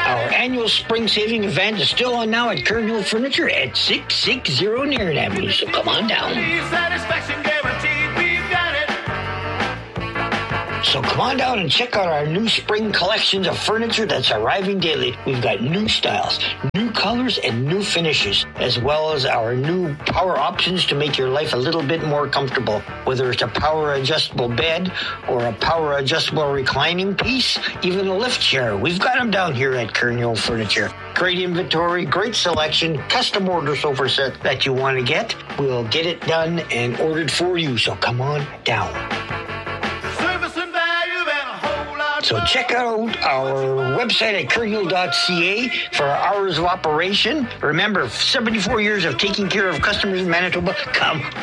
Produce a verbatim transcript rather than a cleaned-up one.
Our annual spring saving event is still on now at Kern Hill Furniture at six sixty Narrett Avenue, so come on down. Satisfaction guaranteed, we've got it. So come on down and check out our new spring collections of furniture that's arriving daily. We've got new styles, new colors, and new finishes, as well as our new power options to make your life a little bit more comfortable. Whether it's a power adjustable bed or a power adjustable reclining piece, even a lift chair, we've got them down here at Kern Hill Furniture. Great inventory, great selection, custom order sofa set that you want to get. We'll get it done and ordered for you, so come on down. So check out our website at kernhill dot c a for our hours of operation. Remember, seventy-four years of taking care of customers in Manitoba. Come